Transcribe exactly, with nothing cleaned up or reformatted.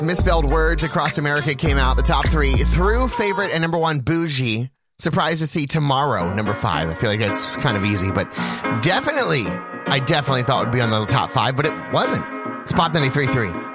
Misspelled words across America came out. The top three. Through favorite and number one, Bougie. Surprised to see Tomorrow, number five. I feel like it's kind of easy, but definitely, I definitely thought it would be on the top five, but it wasn't. Spot ninety-three point three.